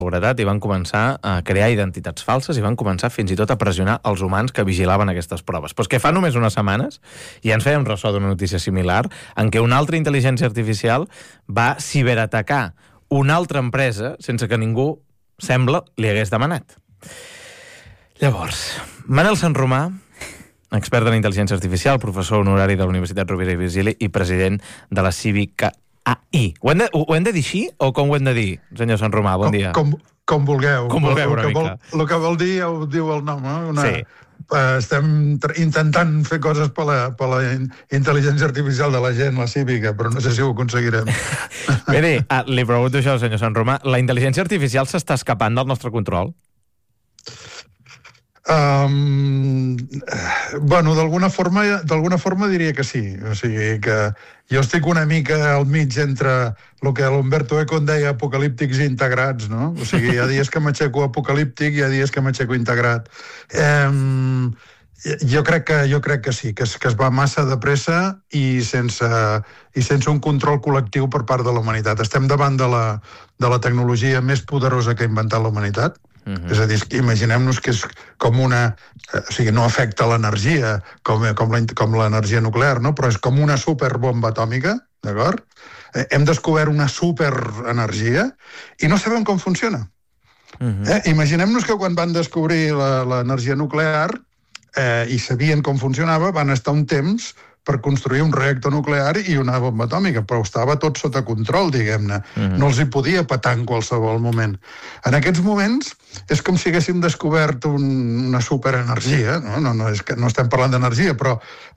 seguretat i van començar a crear identitats falses i van començar fins i tot a pressionar els humans que vigilaven aquestes proves. Però és que fa només unes setmanes, i ens fèiem ressò d'una notícia similar, en què una altra intel·ligència artificial va ciberatacar una altra empresa sense que ningú, sembla, li hagués demanat. Llavors, Manel Sanromà, expert en intel·ligència artificial, professor honorari de la Universitat Rovira i Virgili i president de la Cívica AI. Ho hem de dir així o com ho hem de dir, senyor Sanromà? Bon dia. Com vulgueu. Com vulgueu, una mica. El que vol dir ja ho diu el nom, Sí. Estem intentant fer coses per la intel·ligència artificial de la gent, la cívica, però no sé si ho aconseguirem. Miri, li pregunto això, senyor Sanromà. La intel·ligència artificial s'està escapant del nostre control? Bueno, d'alguna forma diria que sí. O sigui que jo estic una mica al mig entre el que l'Umberto Eco en deia apocalíptics i integrats, no? O sigui, hi ha dies que m'aixeco apocalíptic i hi ha dies que m'aixeco integrat. Jo crec que sí, que es va massa de pressa i sense un control col·lectiu per part de la humanitat. Estem davant de la tecnologia més poderosa que ha inventat la humanitat. És a dir, imaginem-nos que és com una... O sigui, no afecta l'energia com l'energia nuclear, no? Però és com una superbomba atòmica, d'acord? Hem descobert una superenergia i no sabem com funciona. Imaginem-nos que quan van descobrir l'energia nuclear i sabien com funcionava, van estar un temps per construir un reactor nuclear i una bomba atòmica, però estava tot sota control, diguem-ne. No els hi podia petar en qualsevol moment. En aquests moments és com si haguéssim descobert una superenergia, no estem parlant d'energia, però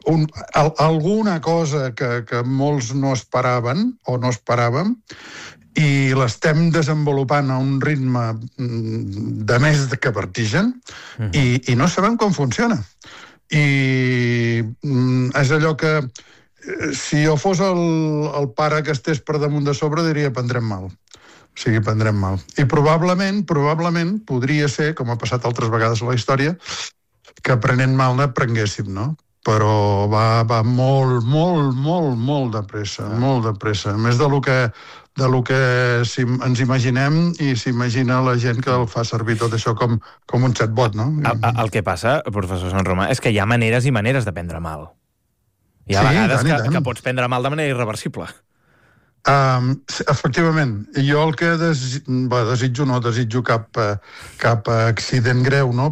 alguna cosa que molts no esperaven o no esperàvem, i l'estem desenvolupant a un ritme de més que vertigen i no sabem com funciona. I és allò que si jo fos el pare que estés per damunt de sobre diria prendrem mal. O sigui, prendrem mal. I probablement podria ser, com ha passat altres vegades a la història, que prenent mal n'aprenguéssim, no? Però va molt de pressa, molt de pressa. Més de lo que ens imaginem i s'imagina la gent que el fa servir tot això com un chatbot, no? El que passa, professor Sanromà, és que hi ha maneres i maneres de prendre mal. Hi ha vegades que pots prendre mal de manera irreversible. Efectivament. Jo el que no desitjo cap accident greu, no?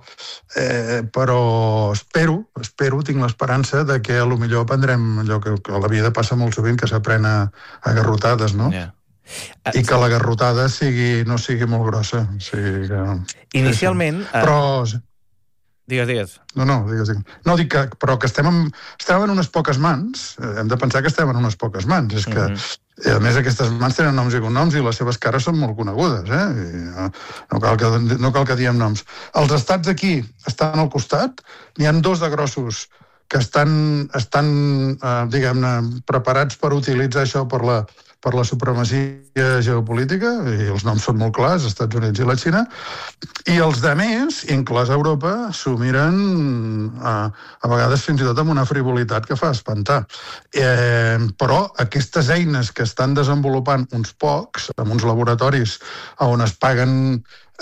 Però espero, tinc l'esperança de que a lo millor aprendrem allò que a la vida passa molt sovint, que s'aprèn a garrotades, no? Yeah. I que la garrotada no sigui molt grossa. O sigui que... Inicialment... Però... Digues. No, digues. No, dic però que estem en unes poques mans. Hem de pensar que estem en unes poques mans. És que, a més, aquestes mans tenen noms i cognoms i les seves cares són molt conegudes. No cal que diem noms. Els estats aquí estan al costat. N'hi ha 2 de grossos que estan diguem-ne, preparats per utilitzar això per la supremacia geopolítica, i els noms són molt clars, els Estats Units i la Xina, i els demés, inclòs Europa, s'ho miren a vegades fins i tot amb una frivolitat que fa espantar. Però aquestes eines que estan desenvolupant uns pocs, en uns laboratoris on es paguen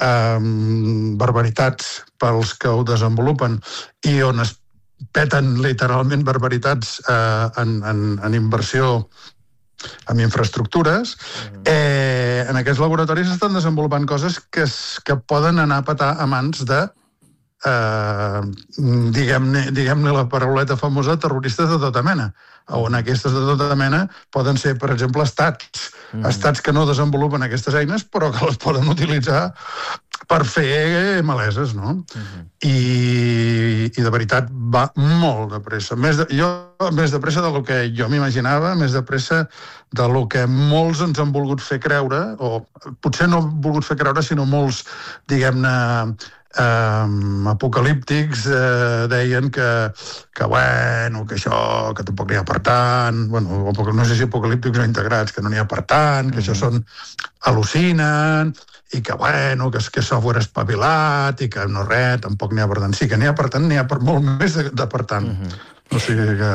barbaritats pels que ho desenvolupen i on es peten literalment barbaritats en inversió amb infraestructures, en aquests laboratoris estan desenvolupant coses que poden anar a petar a mans de, diguem-ne la parauleta famosa, terroristes de tota mena, on aquestes de tota mena poden ser, per exemple, estats que no desenvolupen aquestes eines, però que les poden utilitzar per fer maleses, no? I de veritat va molt de pressa. Més de pressa del que jo m'imaginava, més de pressa del que molts ens han volgut fer creure, o potser no han volgut fer creure, sinó molts, diguem-ne, apocalíptics deien que això, que tampoc n'hi ha per tant, bueno, no sé si apocalíptics o integrats, que no n'hi ha per tant, que això són al·lucinen, i que és software espavilat, i que no res, tampoc n'hi ha per tant. Sí, que n'hi ha per tant, n'hi ha per molt més de per tant. O sigui que...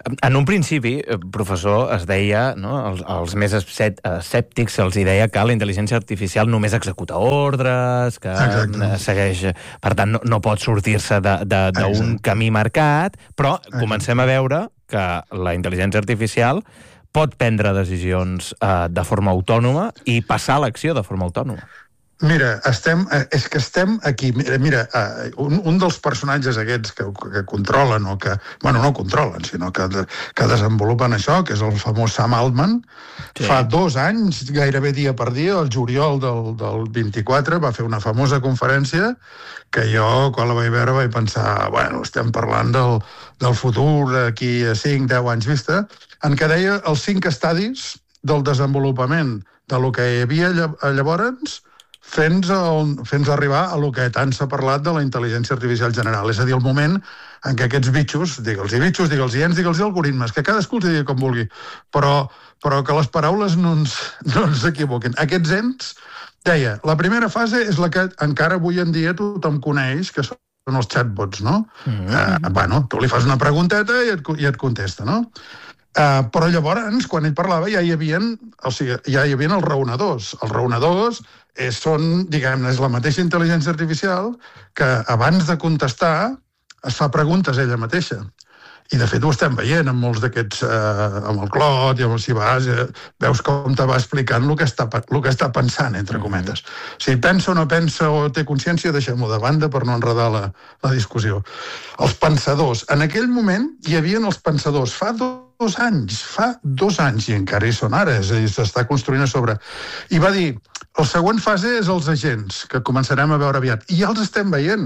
En un principi, professor, es deia, no, els més escèptics se'ls deia que la intel·ligència artificial només executa ordres, que segueix... Per tant, no pot sortir-se d'un camí marcat, però comencem a veure que la intel·ligència artificial pot prendre decisions de forma autònoma i passar a l'acció de forma autònoma. Mira, és que estem aquí. Mira, un dels personatges aquests que controlen, o que... Bueno, no controlen, sinó que desenvolupen això, que és el famós Sam Altman, fa 2 anys, gairebé dia per dia, el juliol del 24, va fer una famosa conferència que jo, quan la vaig veure, vaig pensar, bueno, estem parlant del futur d'aquí a 5-10 anys vista, en què deia els 5 estadis del desenvolupament de lo que hi havia llavors fins arribar a lo que tant s'ha parlat de la intel·ligència artificial general. És a dir, el moment en què aquests bitxos, digue'ls bitxos, digue'ls ens, digue'ls algoritmes, que cadascú els digui com vulgui, però que les paraules no ens equivoquin. Aquests ens, deia, la primera fase és la que encara avui en dia tothom coneix, que són els chatbots, no? Bueno, tu li fas una pregunteta i et contesta, no? Però llavors, quan ell parlava, ja hi havia els raonadors. Els raonadors són, diguem-ne, és la mateixa intel·ligència artificial que abans de contestar es fa preguntes ella mateixa. I, de fet, ho estem veient amb molts d'aquests, amb el Clot, i amb el Sibas, veus com te va explicant el que està pensant, entre cometes. Si pensa o no pensa o té consciència, deixem-ho de banda per no enredar la discussió. Els pensadors. En aquell moment hi havia els pensadors. Fa 2 anys, i encara hi són ara, és a dir, s'està construint a sobre. I va dir, la següent fase és els agents, que començarem a veure aviat. I ja els estem veient.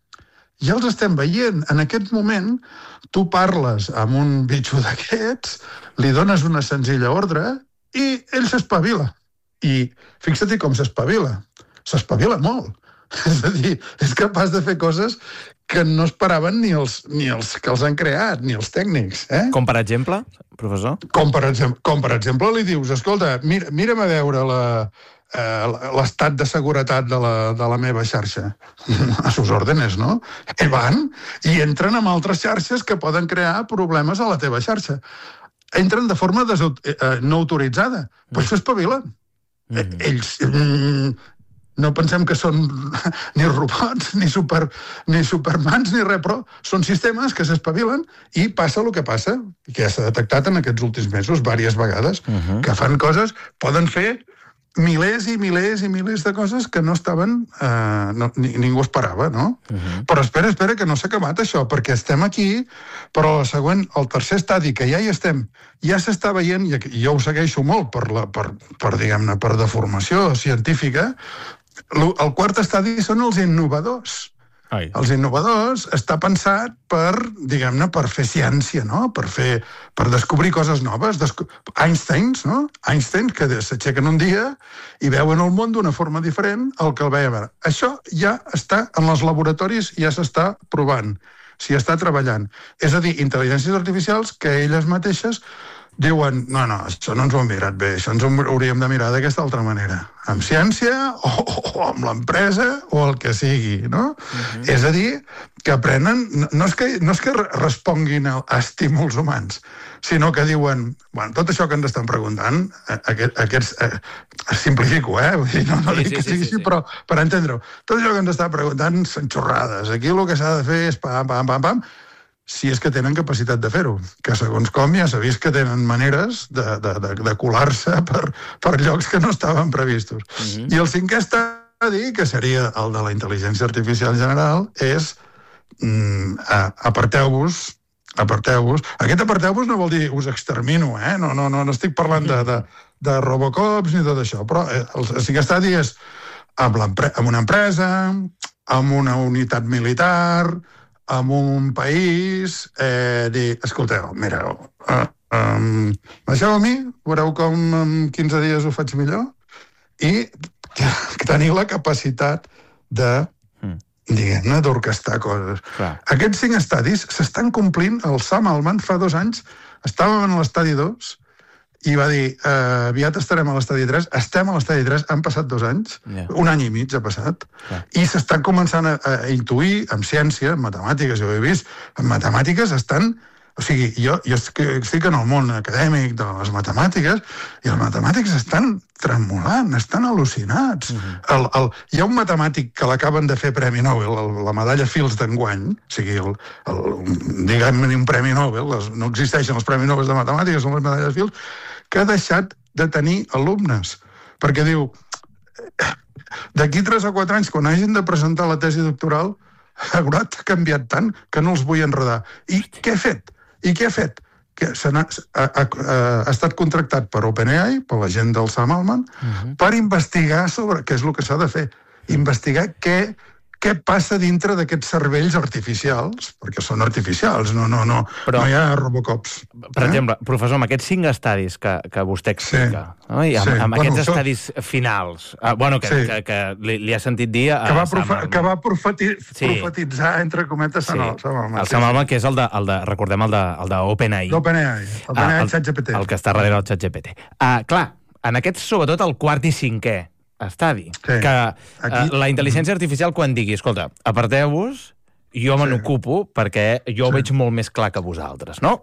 En aquest moment, tu parles amb un bitxo d'aquests, li dones una senzilla ordre i ell s'espavila. I fixa't com s'espavila. S'espavila molt. És a dir, és capaç de fer coses que no esperaven ni els que els han creat, ni els tècnics. Com per exemple, professor? Com per exemple li dius, escolta, mira'm a veure l'estat de seguretat de la meva xarxa. A sus órdenes, no? I van i entren amb altres xarxes que poden crear problemes a la teva xarxa. Entren de forma no autoritzada, però s'espavilen. Ells... No pensem que són ni robots, ni supermans, ni res, però són sistemes que s'espavilen i passa el que passa, que ja s'ha detectat en aquests últims mesos, diverses vegades, que fan coses, poden fer milers i milers i milers de coses que no estaven... ningú esperava, no? Però espera, que no s'ha acabat això, perquè estem aquí, però el tercer estadi, que ja hi estem, ja s'està veient, i jo ho segueixo molt diguem-ne, per deformació científica. El quart estadi són els innovadors. Els innovadors està pensat per fer ciència, no? Per descobrir coses noves. Einsteins, no? Einsteins que s'aixequen un dia i veuen el món d'una forma diferent al que el veiem ara. Això ja està en els laboratoris, ja s'està provant, s'hi està treballant. És a dir, intel·ligències artificials que elles mateixes diuen, no, això no ens ho hem mirat bé, això ens ho hauríem de mirar d'aquesta altra manera, amb ciència o amb l'empresa o el que sigui, no? És a dir, que aprenen, no és que responguin a estímuls humans, sinó que diuen, bueno, tot això que ens estan preguntant, aquests, simplifico, vull dir, no dic que sigui així, però per entendre-ho, tot això que ens estan preguntant són xorrades, aquí el que s'ha de fer és pam, si és que tenen capacitat de fer-ho, que segons com ja s'ha vist que tenen maneres de colar-se per llocs que no estaven previstos. I el 5è estadi, que seria el de la intel·ligència artificial general, és aparteu-vos. Aquest aparteu-vos no vol dir us extermino, no estic parlant de Robocops ni tot això, però el 5è estadi és amb una empresa, amb una unitat militar, amb un país, dir, escolteu, mireu, deixeu a mi, veureu com en 15 dies ho faig millor, i tenir la capacitat diguem-ne, d'orquestar coses. Aquests 5 estadis s'estan complint. El Sam Altman fa 2 anys estàvem en l'estadi 2 i va dir, aviat estarem a l'estadi 3, estem a l'estadi 3, han passat 2 anys, 1 any i mig ha passat, i s'estan començant a intuir, amb ciència, en matemàtiques, ja ho he vist, en matemàtiques estan O sigui, jo estic en el món acadèmic de les matemàtiques i els matemàtics estan tremolant, estan al·lucinats. Hi ha un matemàtic que l'acaben de fer Premi Nobel, la medalla Fields d'enguany, o sigui, diguem-ne un Premi Nobel, no existeixen els Premis Nobel de matemàtiques, són les medalles Fields, que ha deixat de tenir alumnes, perquè diu, d'aquí 3 o 4 anys, quan hagin de presentar la tesi doctoral, haurà canviat tant que no els vull enredar. I què ha fet? Que ha estat contractat per OpenAI, per la gent del Sam Altman, per investigar sobre què és el que s'ha de fer. Investigar què passa dintre d'aquests cervells artificials, perquè són artificials, no hi ha Robocops. Per exemple, professor, amb aquests 5 estadis que vostè explica, i amb aquests estadis finals, que li ha sentit dir... Que va profetitzar, entre cometes, Sam Altman. El Sam Altman, que és el de, recordem, el d'OpenAI. OpenAI, ChatGPT. El que està darrere del ChatGPT. Clar, en aquests, sobretot, el 4 i 5è estadi, que la intel·ligència artificial quan digui, escolta, aparteu-vos, jo me n'ocupo perquè jo ho veig molt més clar que vosaltres, no?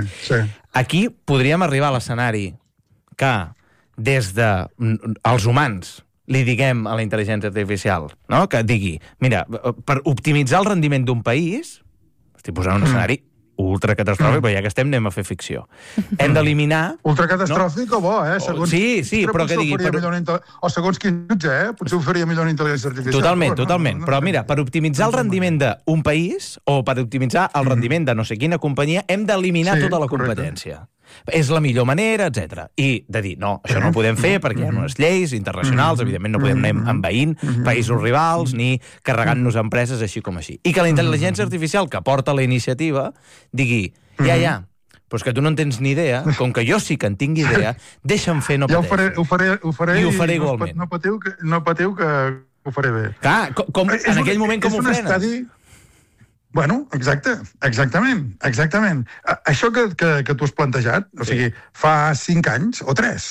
Aquí podríem arribar a l'escenari que des de els humans li diguem a la intel·ligència artificial, no? Que digui, mira, per optimitzar el rendiment d'un país, estic posant un escenari ultracatastròfic, però ja que estem anem a fer ficció. Hem d'eliminar... Ultracatastròfic o bo, Segons sí, però què digui... O segons quin jutge, Potser ho faria millor en intel·ligència artificial. Totalment. Però mira, per optimitzar el rendiment d'un país o per optimitzar el rendiment de no sé quina companyia, hem d'eliminar tota la competència. És la millor manera, etc. I de dir, no, això no ho podem fer perquè hi ha unes lleis internacionals, evidentment no podem anar envaint països rivals ni carregant-nos empreses així com així. I que la intel·ligència artificial que porta la iniciativa digui, ja, però és que tu no en tens ni idea, com que jo sí que en tinc idea, deixa'm fer, no pateixo. Ja ho faré i ho faré igualment. No patiu que ho faré bé. Clar, en aquell moment com ho frenes? Bueno, exactament. Això que tu has plantejat, o sigui, fa 5 anys o 3,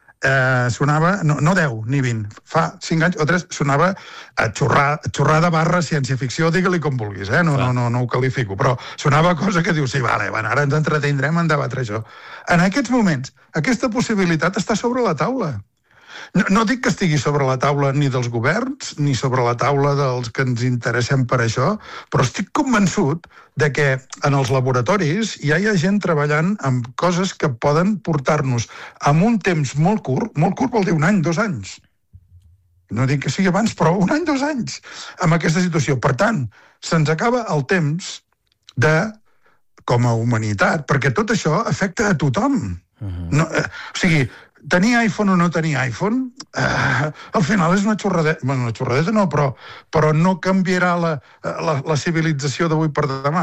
sonava, no 10 ni 20, fa 5 anys o 3 sonava a xorrada barra ciència-ficció, digue-li com vulguis, no ho qualifico, però sonava cosa que diu, sí, vale, ara ens entretindrem en debatre això. En aquests moments, aquesta possibilitat està sobre la taula. No dic que estigui sobre la taula ni dels governs, ni sobre la taula dels que ens interessem per això, però estic convençut de que en els laboratoris ja hi ha gent treballant amb coses que poden portar-nos en un temps molt curt vol dir 1 any, 2 anys. No dic que sigui abans, però 1 any, 2 anys, amb aquesta situació. Per tant, se'ns acaba el temps com a humanitat, perquè tot això afecta a tothom. O sigui, tenir iPhone o no tenir iPhone, al final és una xorradeta. Bueno, una xorradeta no, però no canviarà la civilització d'avui per demà.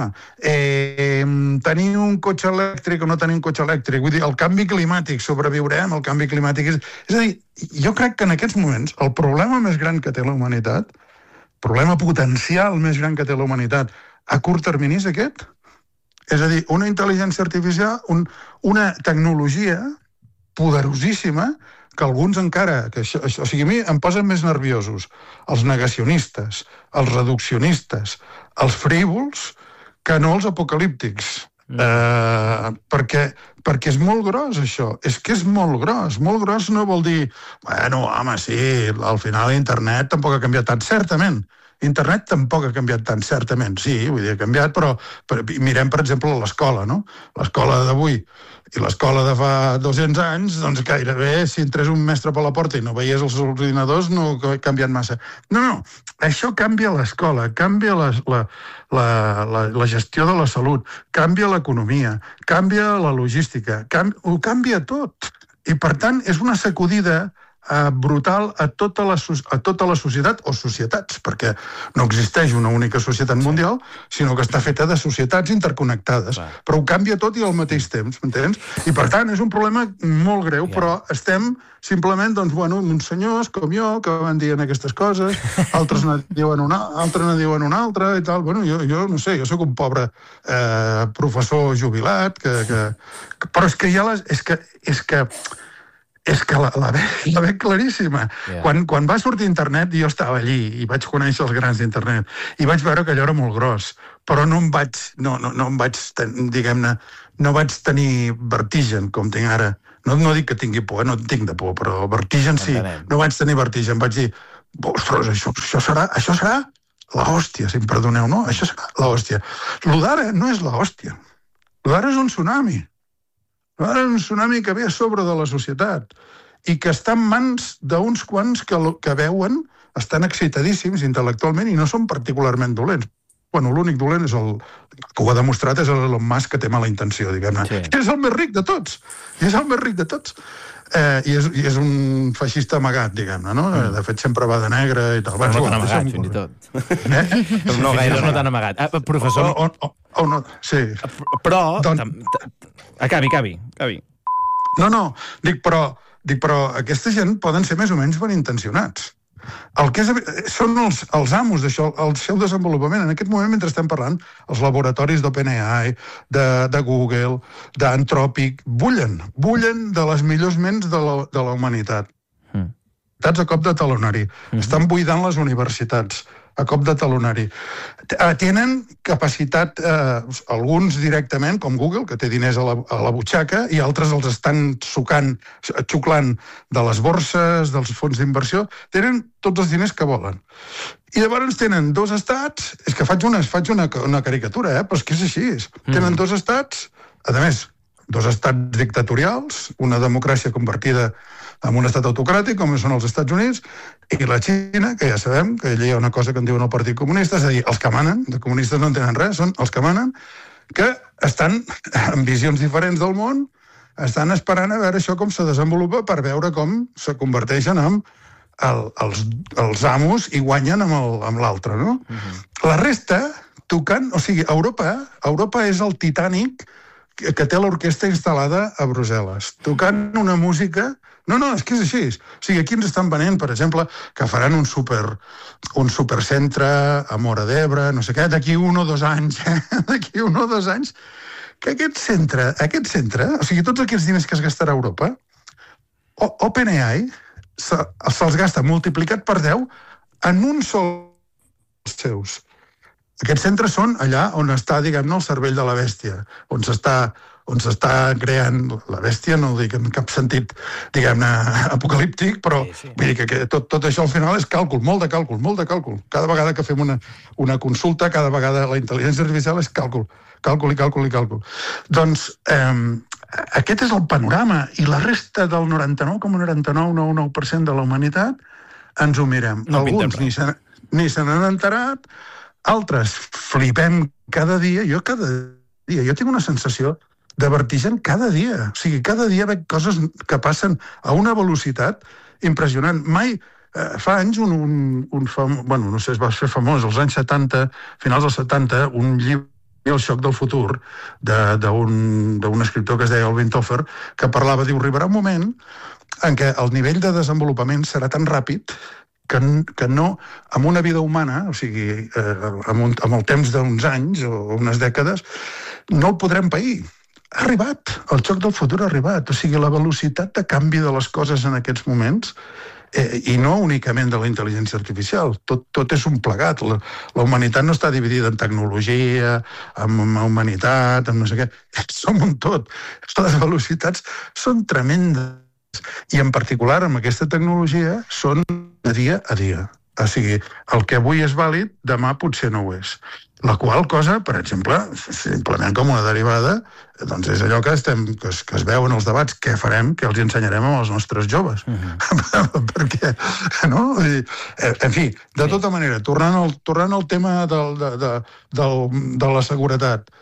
Tenir un cotxe elèctric o no tenir un cotxe elèctric, vull dir, el canvi climàtic, sobreviurem, el canvi climàtic és a dir, jo crec que en aquests moments el problema més gran que té la humanitat, el problema potencial més gran que té la humanitat a curt termini és aquest. És a dir, una intel·ligència artificial, una tecnologia poderosíssima, que alguns encara... O sigui, a mi em posen més nerviosos els negacionistes, els reduccionistes, els frívols, que no els apocalíptics. Perquè és molt gros, això. És que és molt gros. Molt gros no vol dir... Bueno, home, sí, al final internet tampoc ha canviat tant. Certament, internet tampoc ha canviat tant, certament. Sí, vull dir, ha canviat, però mirem, per exemple, l'escola, no? L'escola d'avui i l'escola de fa 200 anys, doncs gairebé, si entrés un mestre per la porta i no veies els ordinadors, no ha canviat massa. No, això canvia l'escola, canvia la gestió de la salut, canvia l'economia, canvia la logística, ho canvia tot. I, per tant, és una sacudida brutal a tota la societat o societats, perquè no existeix una única societat mundial, sinó que està feta de societats interconnectades. Però ho canvia tot i al mateix temps, m'entens? I per tant, és un problema molt greu, però estem simplement, doncs, bueno, uns senyors com jo, que van dient aquestes coses, altres ne diuen una altra, i tal. Bueno, jo no sé, jo sóc un pobre professor jubilat, però és que ja és que És que la veig claríssima. Yeah. Quan va sortir internet, jo estava allí i vaig conèixer els grans d'internet i vaig veure que allò era molt gros, però no em vaig diguem-ne, no vaig tenir vertigen com tinc ara. No dic que tingui por, no tinc de por, però vertigen sí. No vaig tenir vertigen. Vaig dir, ostres, això serà l'hòstia, si em perdoneu, no? Això serà l'hòstia. Lo d'ara no és l'hòstia. Lo d'ara és un tsunami. Lo d'ara és un tsunami que ve a sobre de la societat i que està en mans d'uns quants que veuen, estan excitadíssims intel·lectualment i no són particularment dolents. Bueno, l'únic dolent és que ho ha demostrat és l'Elon Musk, que té mala intenció, diguem-ne. Sí. És el més ric de tots. I és un feixista amagat, diguem-ne, no? De fet, sempre va de negre i tal. Però no tan amagat, fins i tot. No gaire, no tan amagat. Professor... no, sí. Però... Acabi. No, dic, però aquesta gent poden ser més o menys ben intencionats. Són els amos d'això, el seu desenvolupament. En aquest moment, mentre estem parlant, els laboratoris d'OpenAI, de Google, d'Anthropic, bullen de les millors ments de la humanitat. A cop de talonari. Estan buidant les universitats a cop de talonari. Tenen capacitat, alguns directament, com Google, que té diners a la butxaca, i altres els estan xuclant de les borses, dels fons d'inversió. Tenen tots els diners que volen. I llavors tenen dos estats, és que faig una caricatura, però és que és així. Tenen dos estats, a més, dos estats dictatorials, una democràcia convertida en un estat autocràtic, com són els Estats Units, i la Xina, que ja sabem que allà hi ha una cosa que en diuen el Partit Comunista, és a dir, els que manen, de comunistes no en tenen res, són els que manen, que estan amb visions diferents del món, estan esperant a veure això com se desenvolupa per veure com se converteixen en els amos i guanyen amb l'altre, no? La resta, tocant... O sigui, Europa és el Titanic que té l'orquestra instal·lada a Brussel·les, tocant una música... No, és que és així. O sigui, aquí ens estan venent, per exemple, que faran un supercentre a Móra d'Ebre, no sé què, d'aquí 1 o 2 anys, d'aquí 1 o 2 anys, que aquest centre, o sigui, tots aquests diners que es gastarà a Europa, OpenAI se'ls gasta multiplicat per 10 en un sol dels seus. Aquests centres són allà on està, diguem-ne, el cervell de la bèstia, on s'està creant la bèstia, no ho dic en cap sentit, diguem-ne, apocalíptic, però vull dir que tot això al final és càlcul, molt de càlcul. Cada vegada que fem una consulta, cada vegada la intel·ligència artificial és càlcul. Doncs aquest és el panorama, i la resta del 99,9999% de la humanitat ens ho mirem. Alguns ni se n'han enterat, altres flipem cada dia. Jo tinc una sensació de vertigen cada dia. O sigui, cada dia veig coses que passen a una velocitat impressionant. Mai, fa anys, no sé, es va fer famós, als anys 70, finals dels 70, un llibre, El xoc del futur, d'un escriptor que es deia Alvin Toffler, que parlava, diu, arribarà un moment en què el nivell de desenvolupament serà tan ràpid que no, amb una vida humana, o sigui, amb el temps d'uns anys o unes dècades, no el podrem pair. Ha arribat, el xoc del futur ha arribat. O sigui, la velocitat de canvi de les coses en aquests moments, i no únicament de la intel·ligència artificial, tot és un plegat. La humanitat no està dividida en tecnologia, en humanitat, en no sé què. Som un tot. Les velocitats són tremendes. I en particular, amb aquesta tecnologia, són de dia a dia. O sigui, el que avui és vàlid, demà potser no ho és. La qual cosa, per exemple, simplement com una derivada, doncs és allò que es veu en els debats. Què farem? Què els ensenyarem als nostres joves? Perquè, no? En fi, de tota manera, tornant al tema de la seguretat,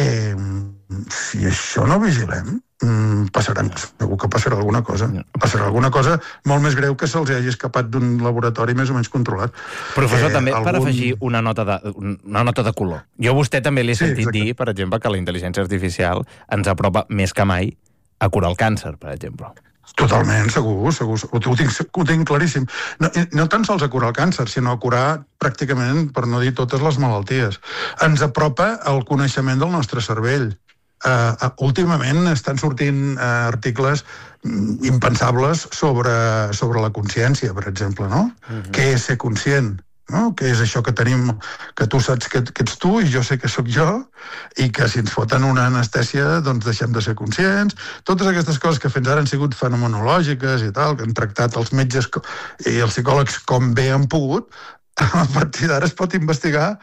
si això no vigilem, segur que passarà alguna cosa. Passarà alguna cosa molt més greu que se'ls hagi escapat d'un laboratori més o menys controlat. Professor, també per afegir una nota de color. Jo a vostè també li he sentit dir, per exemple, que la intel·ligència artificial ens apropa més que mai a curar el càncer, per exemple. Totalment, segur. Ho tinc claríssim. No tan sols a curar el càncer, sinó a curar pràcticament, per no dir totes les malalties. Ens apropa el coneixement del nostre cervell. últimament estan sortint articles impensables sobre la consciència, per exemple, no? Què és ser conscient? No? Què és això que tenim, que tu saps que ets tu i jo sé que sóc jo, i que si ens foten una anestèsia doncs deixem de ser conscients. Totes aquestes coses que fins ara han sigut fenomenològiques i tal, que han tractat els metges i els psicòlegs com bé han pogut, a partir d'ara es pot investigar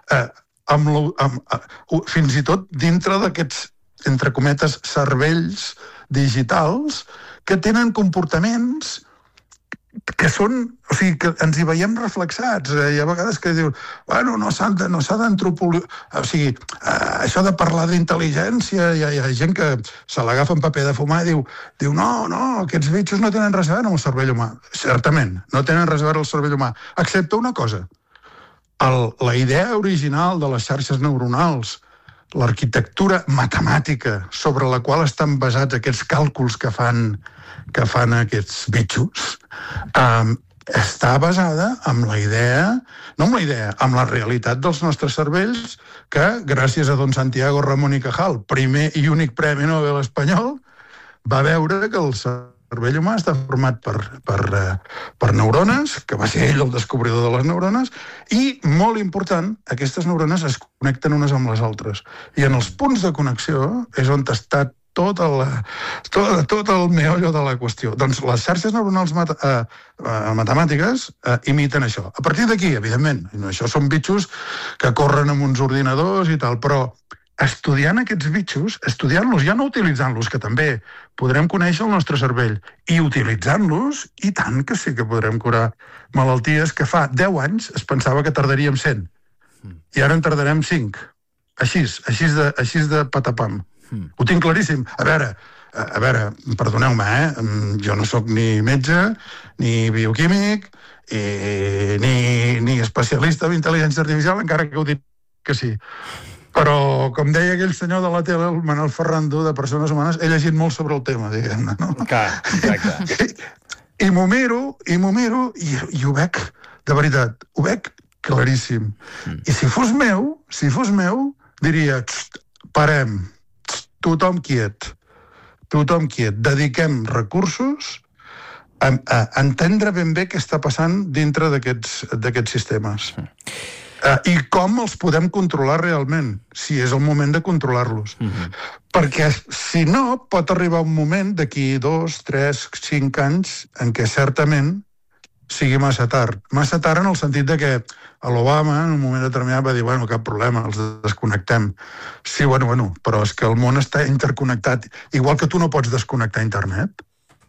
fins i tot dintre d'aquests, entre cometes, cervells digitals que tenen comportaments que són, o sigui, que ens hi veiem reflexats. Hi ha vegades que diuen, bueno, no s'ha d'antropologia... O sigui, això de parlar d'intel·ligència, hi ha gent que se l'agafa en paper de fumar i diu, no, aquests bitxos no tenen res a veure amb el cervell humà. Certament, no tenen res a veure amb el cervell humà, excepte una cosa. La idea original de les xarxes neuronals, l'arquitectura matemàtica sobre la qual estan basats aquests càlculs que fan aquests bitxos, està basada amb la idea, no amb la idea, amb la realitat dels nostres cervells, que gràcies a don Santiago Ramón y Cajal, primer i únic Premi Nobel espanyol, va veure que el cervell humà està format per neurones, que va ser ell el descobridor de les neurones, i, molt important, aquestes neurones es connecten unes amb les altres. I en els punts de connexió és on està tot el meollo de la qüestió. Doncs les xarxes neuronals matemàtiques imiten això. A partir d'aquí, evidentment, això són bitxos que corren amb uns ordinadors i tal, però estudiant aquests bitxos, estudiant-los, ja no utilitzant-los, que també podrem conèixer el nostre cervell, i utilitzant-los, i tant que sí que podrem curar malalties que fa 10 anys es pensava que tardaríem 100. I ara en tardarem 5. Així de patapam. Ho tinc claríssim. A veure, perdoneu-me, jo no sóc ni metge, ni bioquímic, ni especialista en intel·ligència artificial, encara que ho dic que sí. Però, com deia aquell senyor de la tele, el Manel Ferrando, de Persones Humanes, he llegit molt sobre el tema, diguem-ne, no? Clar, exacte. I m'ho miro, i ho veig, de veritat, ho veig claríssim. I si fos meu, diria, parem, tothom quiet, dediquem recursos a entendre ben bé què està passant dintre d'aquests sistemes. I com els podem controlar realment, si és el moment de controlar-los. Perquè, si no, pot arribar un moment d'aquí 2, 3, 5 anys en què certament sigui massa tard. Massa tard en el sentit de que l'Obama en un moment determinat va dir, bueno, cap problema, els desconnectem. Sí, bueno, però és que el món està interconnectat. Igual que tu no pots desconnectar internet,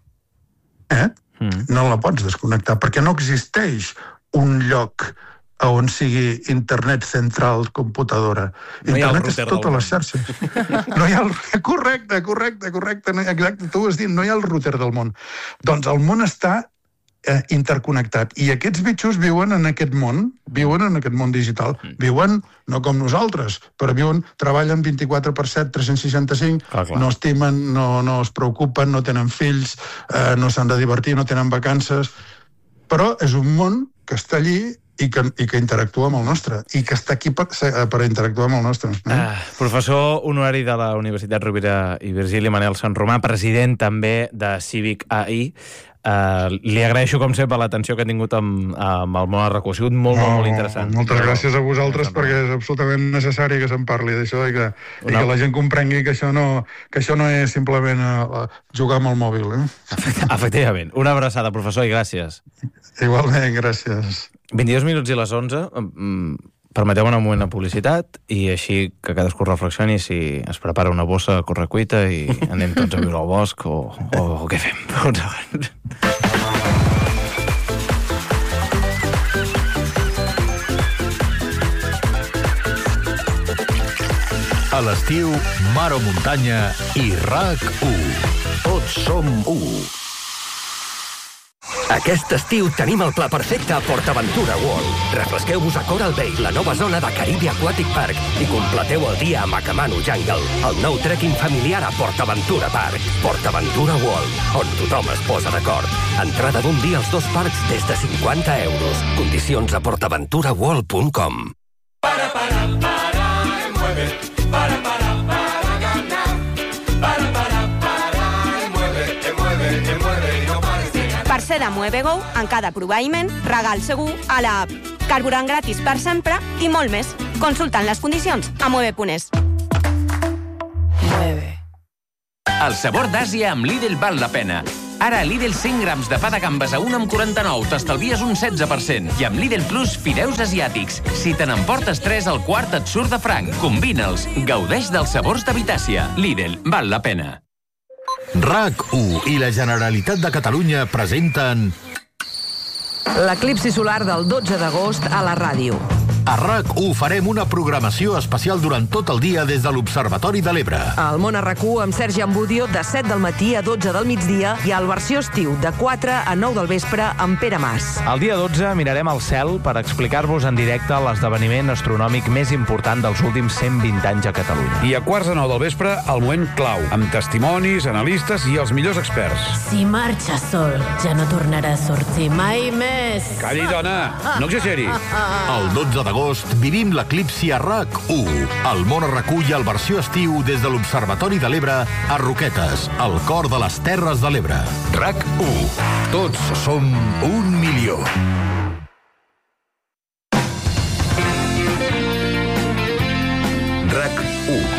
no la pots desconnectar, perquè no existeix un lloc on sigui internet central computadora. Internet és totes les xarxes. No hi ha correcte, exacte, tu ho has dit, no hi ha el router del món. Doncs el món està interconnectat. I aquests bitxos viuen en aquest món digital. Viuen, no com nosaltres, però treballen 24/7, 365, no estimen, no es preocupen, no tenen fills, no s'han de divertir, no tenen vacances. Però és un món que està allí i que interactua amb el nostre, i que està aquí per interactuar amb el nostre. Professor honorari de la Universitat Rovira i Virgili, Manel Sanromà, president també de Cívic AI. Li agraeixo, com sempre, l'atenció que ha tingut amb el món RAC1. Ha sigut molt interessant. Moltes gràcies a vosaltres, perquè és absolutament necessari que se'n parli d'això i que la gent comprengui que això no és simplement jugar amb el mòbil. Efectivament. Una abraçada, professor, i gràcies. Igualment, gràcies. 22 minuts i les 11. Permeteu-me un moment de publicitat i així que cadascú reflexioni si es prepara una bossa a correcuita i anem tots a viure al bosc o què fem. A l'estiu, mar o muntanya i RAC1. Tots som u. Aquest estiu tenim el pla perfecte a PortAventura World. Refresqueu-vos a Coral Bay, la nova zona de Caribe Aquatic Park, i completeu el dia a Macamano Jungle, el nou trekking familiar a PortAventura Park. PortAventura World, on tothom es posa d'acord. Entrada d'un dia als 2 parcs des de 50 euros. Condicions a portaventuraworld.com. Tercera Muevego, en cada proveïment, regal segur a l'app. Carburant gratis per sempre i molt més. Consultant les condicions a mueve.es. El sabor d'Àsia amb Lidl val la pena. Ara a Lidl 100 grams de pa de gambes a 1,49 t'estalvies un 16%. I amb Lidl Plus fideus asiàtics. Si te n'emportes 3, el quart et surt de franc. Combina'ls. Gaudeix dels sabors de Vitàcia. Lidl, val la pena. RAC1 i la Generalitat de Catalunya presenten l'eclipsi solar del 12 d'agost a la ràdio. A RAC1 farem una programació especial durant tot el dia des de l'Observatori de l'Ebre. Al Món a RAC1 amb Sergi Ambudio de 7 del matí a 12 del migdia i al versió estiu de 4 a 9 del vespre amb Pere Mas. El dia 12 mirarem al cel per explicar-vos en directe l'esdeveniment astronòmic més important dels últims 120 anys a Catalunya. I a 8:45 del vespre, el moment clau, amb testimonis, analistes i els millors experts. Si marxa sol, ja no tornarà a sortir mai més. Calli, dona, no exageri. El 12 d'agost vivim l'eclipsi a RAC1. El Món a RAC1 i el versió estiu des de l'Observatori de l'Ebre a Roquetes, al cor de les Terres de l'Ebre. RAC1. Tots som 1 milió. RAC1.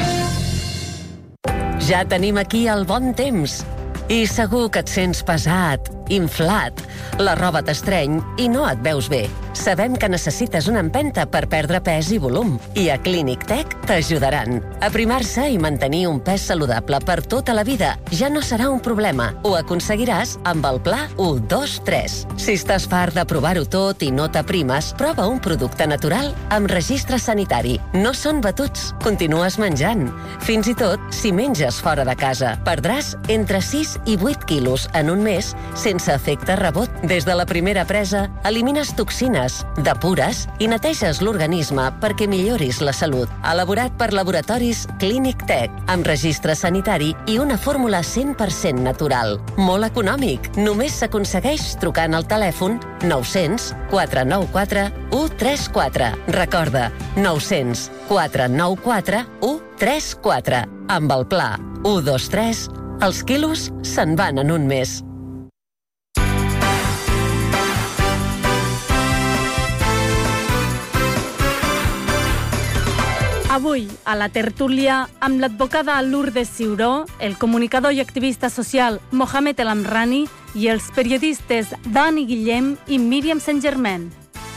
Ja tenim aquí el bon temps. I segur que et sents pesat, inflat. La roba t'estreny i no et veus bé. Sabem que necessites una empenta per perdre pes i volum. I a Clínic Tech t'ajudaran. Aprimar-se i mantenir un pes saludable per tota la vida ja no serà un problema. Ho aconseguiràs amb el pla 1-2-3. Si estàs fart de provar-ho tot i no t'aprimes, prova un producte natural amb registre sanitari. No són batuts. Continues menjant. Fins i tot si menges fora de casa. Perdràs entre 6 i 8 quilos en un mes sense efecte rebot. Des de la primera presa, elimines toxines, depures i neteges l'organisme perquè milloris la salut. Elaborat per laboratoris Clínic Tech, amb registre sanitari i una fórmula 100% natural. Molt econòmic. Només s'aconsegueix trucant al telèfon 900 494 134. Recorda, 900 494 134. Amb el pla 1-2-3, els quilos se'n van en un mes. Avui, a la tertúlia, amb l'advocada Lourdes Ciuró, el comunicador i activista social Mohamed El Amrani i els periodistes Dani Guillem i Míriam Saint-Germain.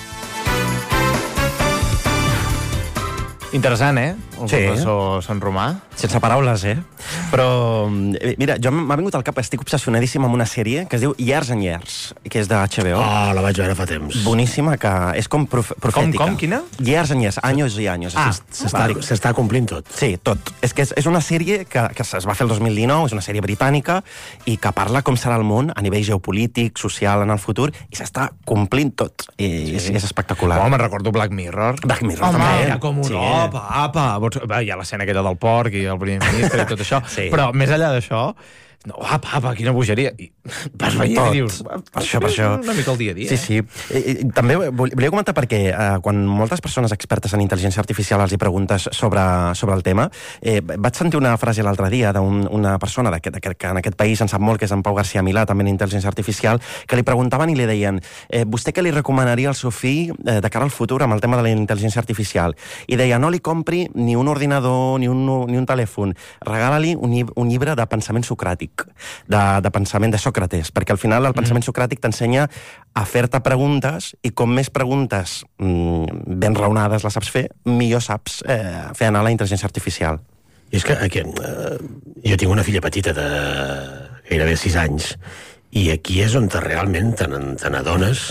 Interessant, el professor Sant Romà. Sense paraules, Però, mira, jo m'ha vingut al cap, estic obsessionadíssim amb una sèrie que es diu Years and Years, que és de HBO. Oh, la vaig veure fa temps. Boníssima, que és com profètica. Com, quina? Years and Years, años i años. S'està complint tot. Sí, tot. És que és una sèrie que es va fer el 2019, és una sèrie britànica, i que parla com serà el món a nivell geopolític, social, en el futur, i s'està complint tot. I és espectacular. Me'n recordo Black Mirror. Black Mirror també. també. Era com un apa. Hi ha l'escena aquella del porc i el primer ministre i tot això. Però més enllà d'això, no, apa, quina bogeria. I vas veient i dius, per això. Una mica el dia a dia. Sí. També volia comentar perquè quan moltes persones expertes en intel·ligència artificial els hi preguntes sobre el tema, vaig sentir una frase l'altre dia d'una persona que en aquest país en sap molt, que és en Pau García Milà, també en intel·ligència artificial, que li preguntaven i li deien, vostè què li recomanaria al seu fill de cara al futur amb el tema de la intel·ligència artificial? I deia, no li compri ni un ordinador ni un telèfon, regala-li un llibre de pensament socràtic, de pensament de Sòcrates, perquè al final el pensament socràtic t'ensenya a fer-te preguntes i com més preguntes ben raonades les saps fer, millor saps fer anar la intel·ligència artificial. I és que jo tinc una filla petita de gairebé 6 anys i aquí és on realment te n'adones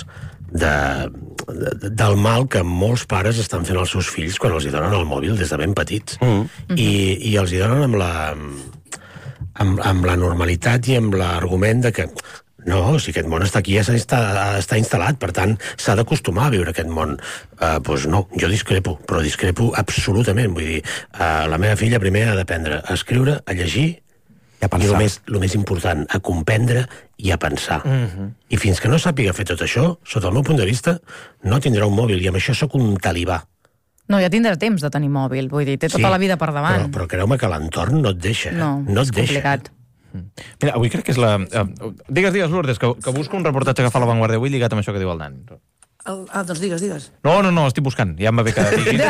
del mal que molts pares estan fent als seus fills quan els hi donen el mòbil des de ben petits. I els hi donen amb la normalitat i amb l'argument de que no, si aquest món està aquí ja està instal·lat, per tant s'ha d'acostumar a viure aquest món. Doncs no, jo discrepo, però discrepo absolutament. Vull dir, la meva filla primer ha d'aprendre a escriure, a llegir i el més important, a comprendre i a pensar. I fins que no sàpiga fer tot això, sota el meu punt de vista, no tindrà un mòbil, i amb això sóc un talibà. No, ja tindrà temps de tenir mòbil, vull dir, té tota la vida per davant. Però creu-me que l'entorn no et deixa. No, és complicat. Mira, avui crec que és la... Digues, Lourdes, que busco un reportatge que fa La Vanguardia avui lligat amb això que diu el Dani. Doncs digues. No, estic buscant. Ja em va bé que diguis.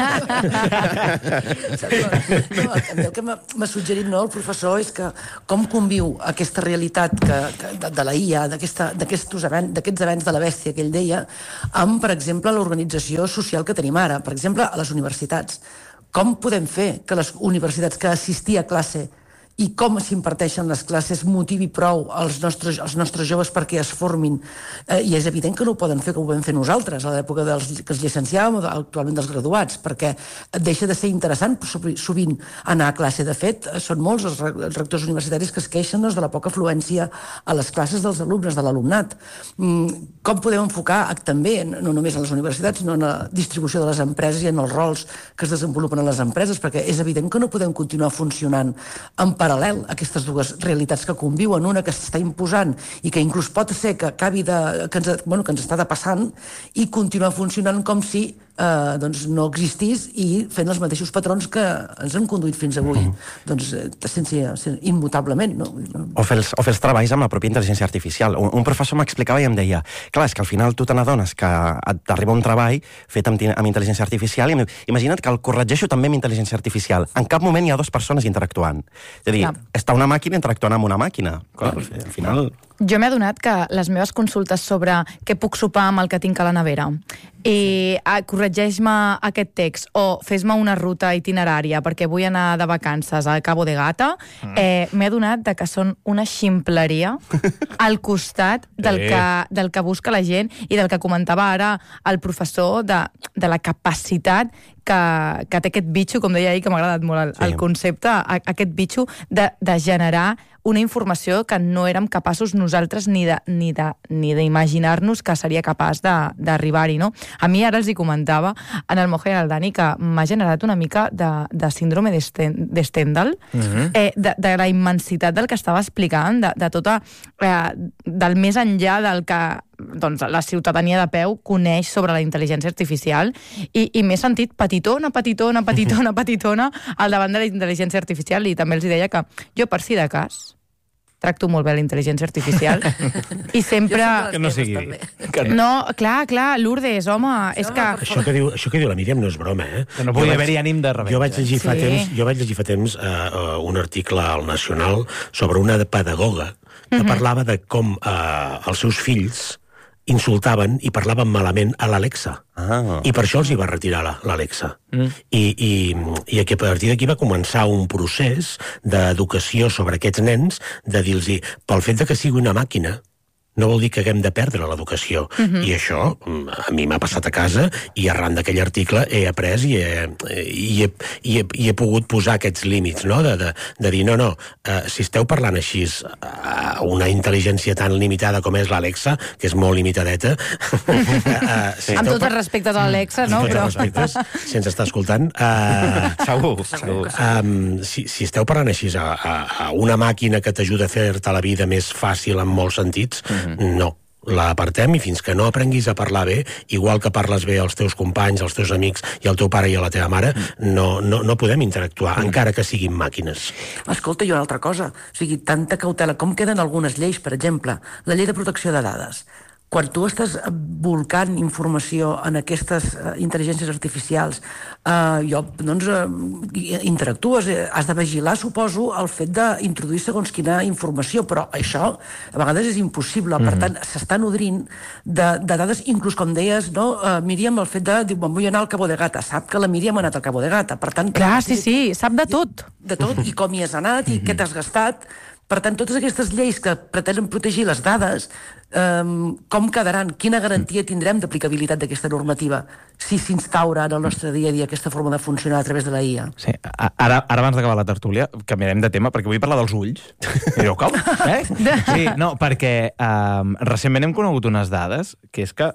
El que m'ha suggerit el professor és que com conviu aquesta realitat de la IA, d'aquests events de la bèstia que ell deia, amb, per exemple, l'organització social que tenim ara. Per exemple, a les universitats. Com podem fer que les universitats que assistir a classe i com s'imparteixen les classes motivi prou els nostres joves perquè es formin. I és evident que no ho poden fer com ho vam fer nosaltres a l'època que ens llicenciàvem o actualment dels graduats, perquè deixa de ser interessant sovint anar a classe. De fet, són molts els rectors universitaris que es queixen de la poca afluència a les classes dels alumnes, de l'alumnat. Com podem enfocar també, no només a les universitats, sinó en la distribució de les empreses i en els rols que es desenvolupen a les empreses, perquè és evident que no podem continuar funcionant en paral·lel a aquestes dues realitats que conviuen, una que s'està imposant i que inclús pot ser que acabi que ens està depassant, i continuar funcionant com si no existís i fent els mateixos patrons que ens han conduït fins avui, immutablement. O fer els treballs amb la pròpia intel·ligència artificial. Un professor m'explicava i em deia, clar, és que al final tu te n'adones que t'arriba un treball fet amb intel·ligència artificial i imagina't que el corregeixo també amb intel·ligència artificial. En cap moment hi ha dues persones interactuant. És a dir, està una màquina interactuant amb una màquina. Clar, al final... Jo m'he adonat que les meves consultes sobre què puc sopar amb el que tinc a la nevera i corregeix-me aquest text o fes-me una ruta itinerària perquè vull anar de vacances al Cabo de Gata, m'he adonat que són una ximpleria al costat del que busca la gent i del que comentava ara el professor de la capacitat que té aquest bitxo, com deia ell, que m'ha agradat molt el concepte, aquest bitxo de generar una informació que no érem capaços nosaltres ni d'imaginar-nos que seria capaç d'arribar-hi, no? A mi ara els hi comentava en el Moja i el Dani que m'ha generat una mica de síndrome de Stendhal, de la immensitat del que estava explicant, de tota, del més enllà del que la ciutadania de peu coneix sobre la intel·ligència artificial i m'he sentit petitona al davant de la intel·ligència artificial, i també els deia que jo, per si de cas, tracto molt bé la intel·ligència artificial i sempre... Que no sigui... No, clar, Lourdes, home, és que... Això que diu la Míriam no és broma, eh? Que no pugui haver-hi ànim de revenja. Jo vaig llegir fa temps un article al Nacional sobre una pedagoga que parlava de com els seus fills insultaven i parlaven malament a l'Alexa. I per això els hi va retirar l'Alexa. I a partir d'aquí va començar un procés d'educació sobre aquests nens, de dir-los, pel fet de que sigui una màquina, no vol dir que haguem de perdre l'educació. I això a mi m'ha passat a casa i arran d'aquell article he après i he pogut posar aquests límits, no? De dir, no, si esteu parlant així a una intel·ligència tan limitada com és l'Alexa, que és molt limitadeta... Amb tots els respectes a l'Alexa, no? Amb tots els respectes, si ens està escoltant... Segur. Si esteu parlant així a una màquina que t'ajuda a fer-te la vida més fàcil en molts sentits, no, l'apartem i fins que no aprenguis a parlar bé, igual que parles bé als teus companys, als teus amics i al teu pare i a la teva mare, no podem interactuar, encara que siguin màquines. Escolta, i una altra cosa, o sigui, tanta cautela, com queden algunes lleis, per exemple, la llei de protecció de dades. Quan tu estàs volcant informació en aquestes intel·ligències artificials, interactues, has de vigilar, suposo, el fet d'introduir segons quina informació, però això a vegades és impossible. Per tant, s'està nodrint de dades, inclús com deies, Míriam, el fet de dir, vull anar al Cabo de Gata, sap que la Míriam ha anat al Cabo de Gata, per tant... Clar, sí, sap de tot. De tot, i com hi has anat, i què t'has gastat. Per tant, totes aquestes lleis que pretenen protegir les dades, com quedaran? Quina garantia tindrem d'aplicabilitat d'aquesta normativa si s'instaura en el nostre dia a dia aquesta forma de funcionar a través de la IA? Sí, ara abans d'acabar la tertúlia, canviarem de tema, perquè vull parlar dels ulls. I diu, com? Sí, no, perquè recentment hem conegut unes dades que és que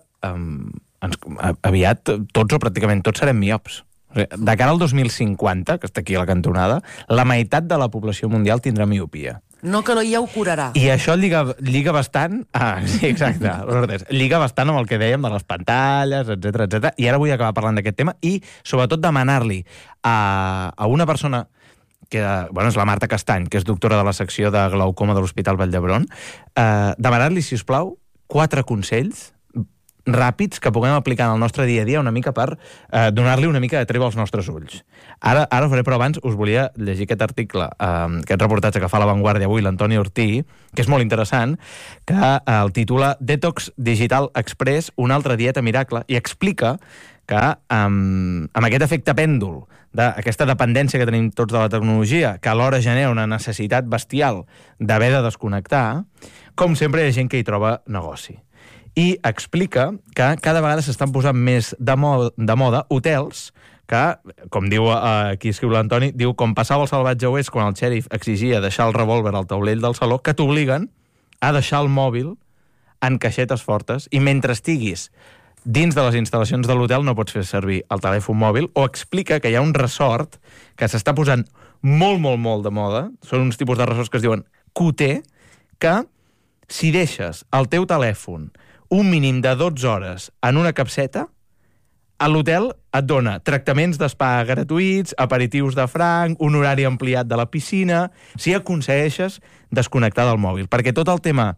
aviat tots o pràcticament tots serem miops. De cara al 2050, que està aquí a la cantonada, la meitat de la població mundial tindrà miopia. No, que la IA ho curarà. I això lliga bastant... sí, exacte. Lliga bastant amb el que dèiem de les pantalles, etc. I ara vull acabar parlant d'aquest tema i, sobretot, demanar-li a una persona que és la Marta Castany, que és doctora de la secció de glaucoma de l'Hospital Vall d'Hebron, demanar-li, si us plau, 4 consells ràpids que puguem aplicar en el nostre dia a dia una mica per donar-li una mica de treva als nostres ulls. Ara ho faré, però abans us volia llegir aquest article, aquest reportatge que fa La Vanguardia avui l'Antoni Ortí, que és molt interessant, que el titula Detox Digital Express, una altra dieta miracle, i explica que amb aquest efecte pèndol d'aquesta dependència que tenim tots de la tecnologia, que alhora genera una necessitat bestial d'haver de desconnectar, com sempre hi ha gent que hi troba negoci. I explica que cada vegada s'estan posant més de moda hotels que, com diu aquí escriu l'Antoni, diu com passava al Salvatge Oest quan el xèrif exigia deixar el revòlver al taulell del saló, que t'obliguen a deixar el mòbil en caixetes fortes i mentre estiguis dins de les instal·lacions de l'hotel no pots fer servir el telèfon mòbil, o explica que hi ha un resort que s'està posant molt, molt, molt de moda, són uns tipus de resorts que es diuen QT, que si deixes el teu telèfon un mínim de 12 hores en una capseta, a l'hotel et dona tractaments d'espa gratuïts, aperitius de franc, un horari ampliat de la piscina, si aconsegueixes desconnectar del mòbil. Perquè tot el tema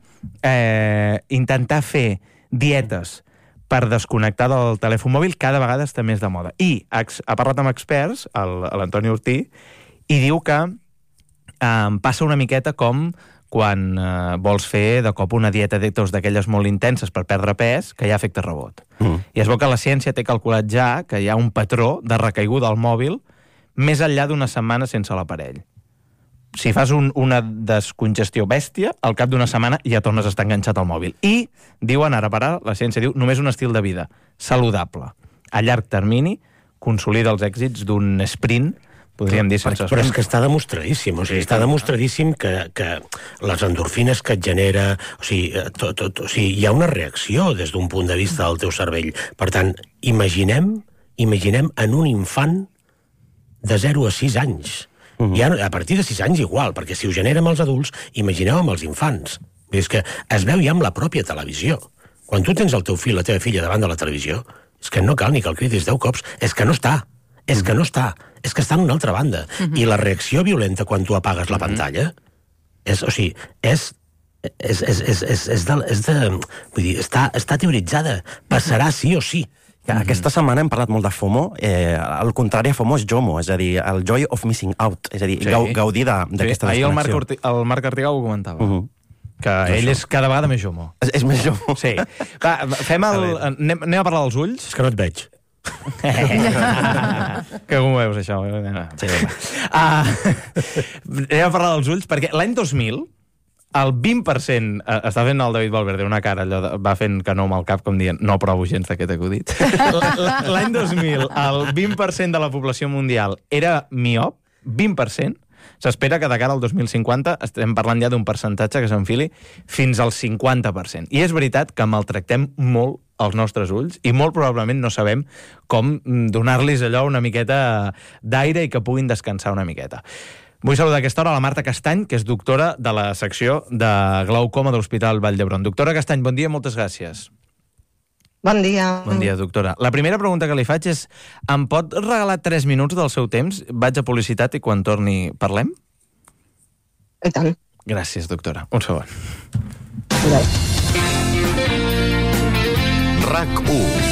intentar fer dietes per desconnectar del telèfon mòbil cada vegada està més de moda. I ha parlat amb experts, l'Antoni Ortí, i diu que passa una miqueta com quan vols fer de cop una dieta detox d'aquelles molt intenses per perdre pes, que hi ha efecte rebot. I es veu que la ciència té calculat ja que hi ha un patró de recaiguda al mòbil més enllà d'una setmana sense l'aparell. Si fas una descongestió bèstia, al cap d'una setmana ja tornes a estar enganxat al mòbil. I, diuen ara per ara, la ciència diu, només un estil de vida saludable. A llarg termini, consolida els èxits d'un sprint, podríem dir sense... Però és que està demostradíssim, està demostradíssim que les endorfines que et genera... O sigui, hi ha una reacció des d'un punt de vista del teu cervell. Per tant, imaginem en un infant de 0 a 6 anys. I a partir de 6 anys igual, perquè si ho genera amb els adults, imagineu amb els infants. És que es veu ja amb la pròpia televisió. Quan tu tens el teu fill, la teva filla davant de la televisió, és que no cal ni que el cridis 10 cops, és que no està. És que no està. És que està en una altra banda. I la reacció violenta quan tu apagues la pantalla està teoritzada. Passarà sí o sí. Aquesta setmana hem parlat molt de FOMO. El contrari a FOMO és JOMO, és a dir, el joy of missing out, és a dir, gaudir d'aquesta desconnexió. Ahir el Marc Artigau ho comentava. Que ell és cada vegada més JOMO. És més JOMO. Sí. Clar, anem a parlar dels ulls? És que no et veig. Que com ho veus, això? Sí. Anem a parlar dels ulls, perquè l'any 2000 el 20%, està fent el David Valverde una cara, allò va fent que no amb el cap, com dient, no provo gens d'aquest acudit. L'any 2000, el 20% de la població mundial era miop, 20%. S'espera que de cara al 2050 estem parlant ja d'un percentatge que s'enfili fins al 50%. I és veritat que maltractem molt els nostres ulls i molt probablement no sabem com donar-los allò una miqueta d'aire i que puguin descansar una miqueta. Vull saludar a aquesta hora la Marta Castany, que és doctora de la secció de glaucoma de l'Hospital Vall d'Hebron. Doctora Castany, bon dia, moltes gràcies. Bon dia. Bon dia, doctora. La primera pregunta que li faig és, em pot regalar 3 minuts del seu temps? Vaig a publicitat i quan torni parlem? I tant. Gràcies, doctora. Un segon. RAC1.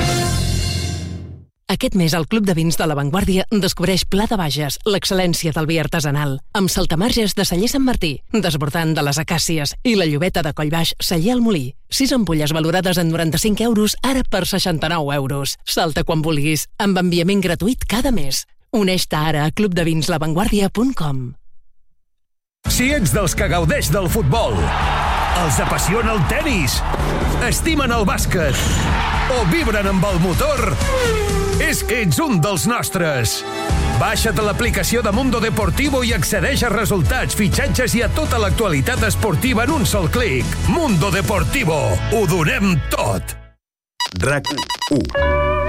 Aquest mes al Club de Vins de La Vanguardia descobreix Pla de Bages, l'excel·lència del vi artesanal, amb saltamarges de celler Sant Martí, desbordant de les acàcies i la llobeta de Collbaix celler al Molí. 6 ampolles valorades en 95 euros, ara per 69 euros. Salta quan vulguis, amb enviament gratuït cada mes. Uneix-te ara a clubdevins.lavanguardia.com. Si ets dels que gaudeix del futbol, els apassiona el tenis, estimen el bàsquet o vibren amb el motor, és que ets un dels nostres. Baixa't l'aplicació de Mundo Deportivo i accedeix a resultats, fitxatges i a tota l'actualitat esportiva en un sol clic. Mundo Deportivo. Ho donem tot. RAC1.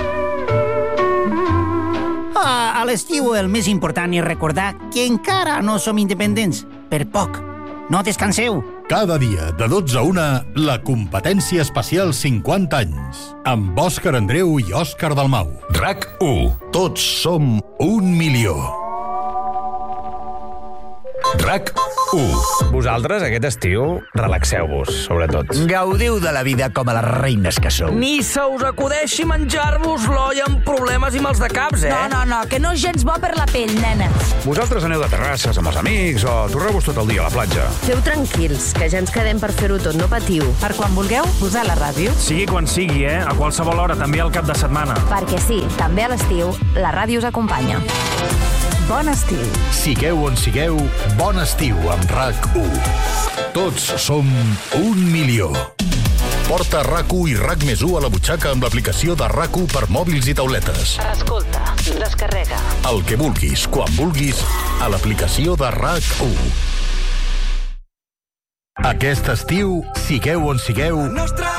A l'estiu el més important és recordar que encara no som independents. Per poc. No descanseu. Cada dia, de 12 a 1, la competència especial 50 anys. Amb Òscar Andreu i Òscar Dalmau. RAC1. Tots som 1 milió. RAC1. Vosaltres, aquest estiu, relaxeu-vos, sobretot. Gaudiu de la vida com a les reines que sou. Ni se us acudeixi menjar-vos l'olla amb problemes i mals de caps, eh? No, que no és gens bo per la pell, nena. Vosaltres aneu de terrasses amb els amics o torreu-vos tot el dia a la platja. Feu tranquils, que ja ens quedem per fer-ho tot, no patiu. Per quan vulgueu, posar la ràdio. Sigui quan sigui, a qualsevol hora, també al cap de setmana. Perquè sí, també a l'estiu, la ràdio us acompanya. Bon estiu. Sigueu on sigueu, bon estiu amb RAC1. Tots som 1 milió. Porta RAC1 i RAC+1 a la butxaca amb l'aplicació de RAC1 per mòbils i tauletes. Escolta, descarrega. El que vulguis, quan vulguis, a l'aplicació de RAC1. Aquest estiu, sigueu on sigueu,